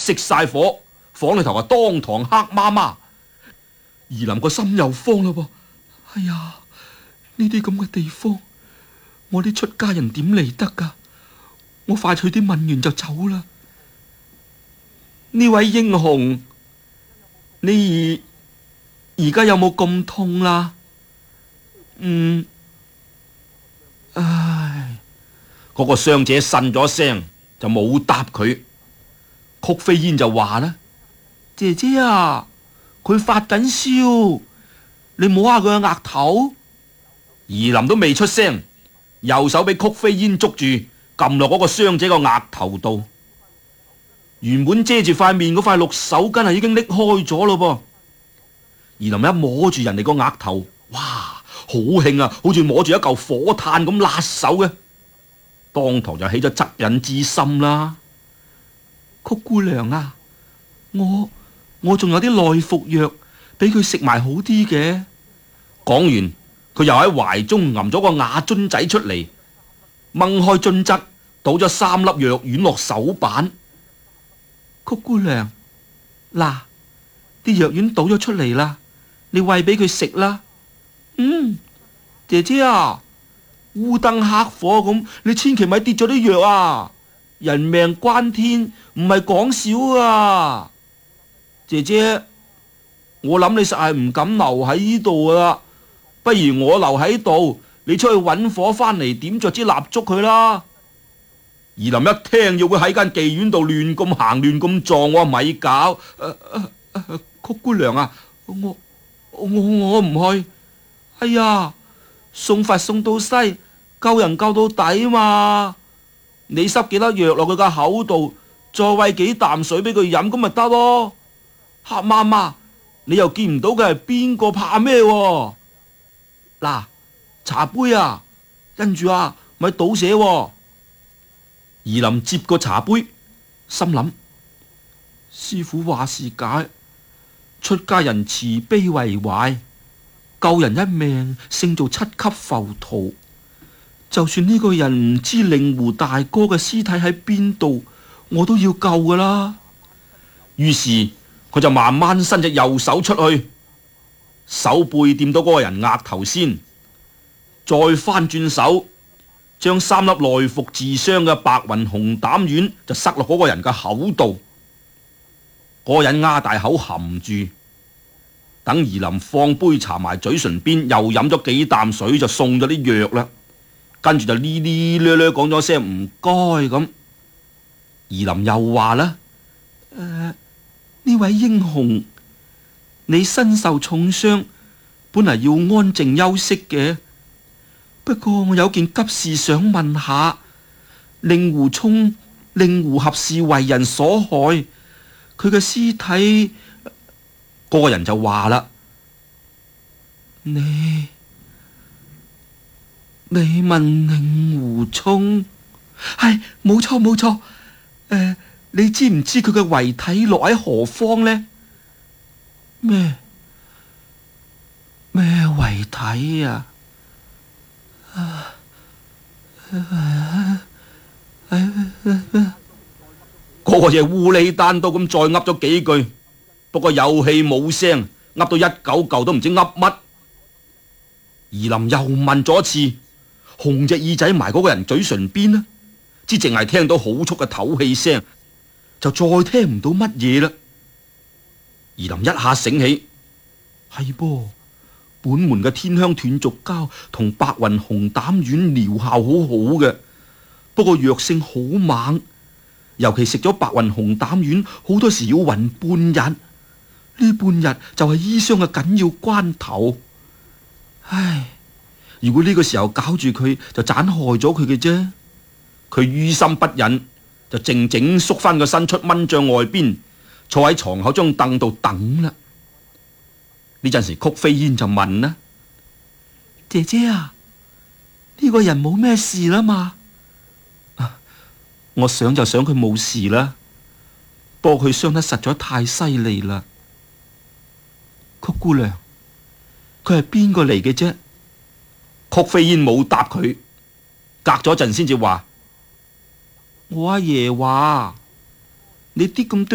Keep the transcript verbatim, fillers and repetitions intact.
熄晒火，房裏頭啊當堂黑麻麻。二林個心又慌啦噃，哎呀，呢啲咁嘅地方，我啲出家人點嚟得噶？我快脆啲問完就走啦。呢位英雄，你而而家有冇咁痛啦？嗯，唉，嗰個傷者呻咗聲就冇答佢。曲飛煙就話啦：姐姐啊，佢發緊燒，你摸下佢嘅額頭。夷林都未出聲，右手俾曲飛煙捉住，撳落嗰個傷者個額頭度。原本遮住塊面嗰塊綠手巾啊，已經拎開咗咯噃。夷林一摸住人哋個額頭，哇，好興啊，好似摸住一嚿火炭咁辣手嘅，當堂就起咗惻隱之心啦。曲姑娘啊，我我仲有啲內服藥俾佢食埋好啲嘅。講完，佢又喺懷中揞咗個瓦樽仔出嚟，掹開樽側，倒咗三粒藥丸落手板。曲姑娘，嗱，啲藥丸倒咗出嚟啦，你餵俾佢食啦。嗯，姐姐啊，烏燈黑火咁，你千祈咪跌咗啲藥啊！人命關天，唔係講笑啊！姐姐，我諗你實係唔敢留喺呢度啦，不如我留喺度，你出去揾火翻嚟點着支蠟燭佢啦。夷林一聽要佢喺間妓院度亂咁行亂咁撞，我咪搞。呃呃呃、曲姑娘啊，我我我唔去。哎呀，送佛送到西，救人救到底嘛。你塞幾粒藥落佢個口度，再餵幾啖水俾佢飲，咁咪得咯。黑媽媽，你又見唔到佢係邊個，怕咩？嗱，茶杯啊，跟住啊，咪倒瀉。夷林接個茶杯，心諗師父話是解，出家人慈悲為懷，救人一命勝做七級浮屠。就算呢個人唔知令狐大哥嘅屍體喺邊度，我都要救噶啦。於是佢就慢慢伸隻右手出去，手背掂到嗰個人額頭先，再翻轉手，將三粒內服治傷嘅白雲紅膽丸就塞落嗰個人嘅口度。嗰個人擘大口含住，等夷林放杯茶埋嘴唇邊，又飲咗幾啖水，就送咗啲藥啦。跟住就呢呢略略講咗聲唔該咁。夷林又話啦：誒、呃，呢位英雄，你身受重傷，本嚟要安靜休息嘅。不過我有件急事想問下，令狐沖、令狐俠是為人所害，佢嘅屍體，嗰個人就話啦：你你問令狐沖？係冇錯冇錯。誒、呃，你知唔知佢嘅遺體落喺何方呢？咩咩遺體啊？嗰個嘢烏里單刀咁再噏咗幾句，不過有氣冇聲，噏到一九嚿都唔知噏乜。夷林又問咗一次，紅隻耳仔埋嗰個人嘴唇邊呢，只淨係聽到好速嘅唞氣聲，就再聽唔到乜嘢啦。夷林一下醒起，係噃，本門嘅天香斷續膠同白雲紅膽丸療效好好嘅，不過藥性好猛，尤其食咗白雲紅膽丸，好多時要暈半日。呢半日就係醫傷嘅緊要關頭。唉，如果呢個時候搞住佢，就盞害咗佢嘅啫。佢於心不忍，就靜靜縮翻個身出蚊帳外邊，坐喺床口張凳度等啦。呢陣時曲飛煙就問啦：姐姐啊，呢個人冇咩事啦嘛？啊，我想就想佢冇事啦，不過佢傷得實在太犀利啦。曲姑娘，佢係邊個嚟嘅啫？曲飛煙冇答佢，隔咗陣先至話：我阿爺話你啲咁多